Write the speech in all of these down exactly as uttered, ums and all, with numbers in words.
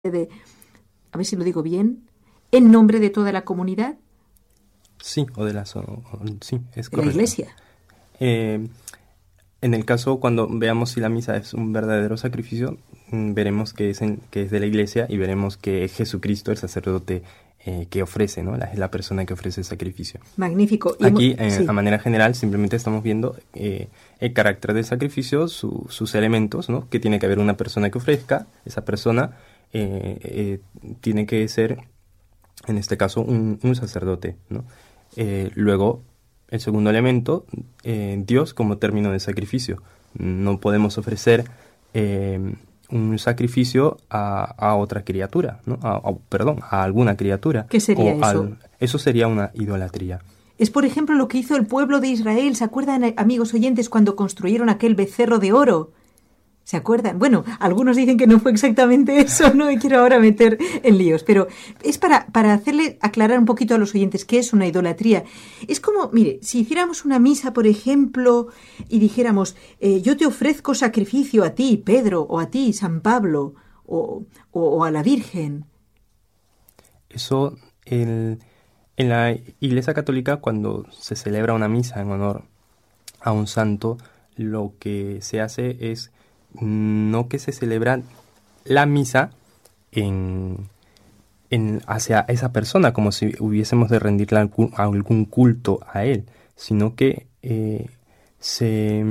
de, a ver si lo digo bien, en nombre de toda la comunidad. Sí, o de la so- o- sí, es de la correcto. Iglesia. Eh, en el caso, cuando veamos si la misa es un verdadero sacrificio, mm, veremos que es, en- que es de la Iglesia y veremos que es Jesucristo, el sacerdote, eh, que ofrece, ¿no? La, es la persona que ofrece el sacrificio. Magnífico. Y Aquí, hemo- eh, sí. a manera general, simplemente estamos viendo eh, el carácter del sacrificio, su- sus elementos, ¿no? Que tiene que haber una persona que ofrezca, esa persona eh, eh, tiene que ser, en este caso, un, un sacerdote, ¿no? Eh, luego, el segundo elemento, eh, Dios como término de sacrificio. No podemos ofrecer eh, un sacrificio a, a otra criatura, ¿no? A- a- perdón, a alguna criatura. ¿Qué sería O eso? al- eso sería una idolatría. Es, por ejemplo, lo que hizo el pueblo de Israel. ¿Se acuerdan, eh, amigos oyentes, cuando construyeron aquel becerro de oro? ¿Se acuerdan? Bueno, algunos dicen que no fue exactamente eso, no me quiero ahora meter en líos, pero es para, para hacerle aclarar un poquito a los oyentes qué es una idolatría. Es como, mire, si hiciéramos una misa, por ejemplo, y dijéramos, eh, yo te ofrezco sacrificio a ti, Pedro, o a ti, San Pablo, o, o, o a la Virgen. Eso, el- en la Iglesia Católica, cuando se celebra una misa en honor a un santo, lo que se hace es no que se celebra la misa en, en, hacia esa persona, como si hubiésemos de rendirle algún, algún culto a él, sino que eh, se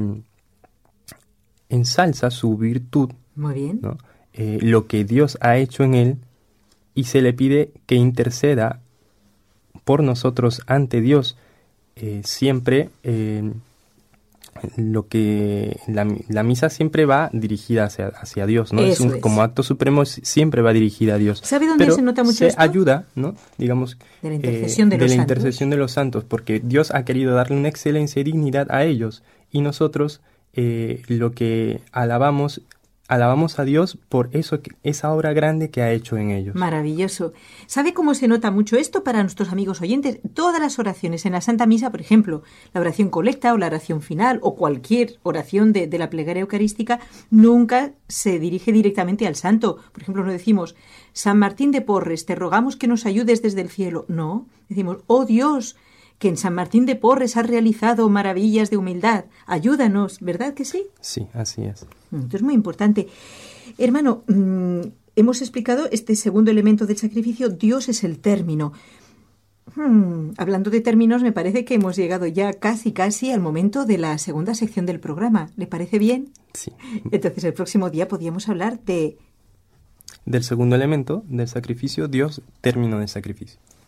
ensalza su virtud, Muy bien. ¿no? Eh, lo que Dios ha hecho en él, y se le pide que interceda por nosotros ante Dios. Eh, siempre eh, lo que la, la misa siempre va dirigida hacia, hacia Dios, ¿no? Es Eso un- es. Como acto supremo si- siempre va dirigida a Dios. ¿Sabe dónde Pero se nota mucho se esto? ayuda, ¿no? Digamos, De la eh, intercesión de de los la santos. intercesión de los santos, porque Dios ha querido darle una excelencia y dignidad a ellos, y nosotros eh, lo que alabamos alabamos a Dios por eso, que- esa obra grande que ha hecho en ellos. Maravilloso. ¿Sabe cómo se nota mucho esto para nuestros amigos oyentes? Todas las oraciones en la Santa Misa, por ejemplo, la oración colecta o la oración final o cualquier oración de, de la plegaria eucarística, nunca se dirige directamente al santo. Por ejemplo, no decimos, San Martín de Porres, te rogamos que nos ayudes desde el cielo. No, decimos, oh Dios, que en San Martín de Porres has realizado maravillas de humildad. Ayúdanos, ¿verdad que sí? Sí, así es. Esto es muy importante. Hermano, mmm, hemos explicado este segundo elemento del sacrificio, Dios es el término. Hmm, hablando de términos, me parece que hemos llegado ya casi casi al momento de la segunda sección del programa. ¿Le parece bien? Sí. Entonces el próximo día podríamos hablar de... Del segundo elemento del sacrificio, Dios, término del sacrificio.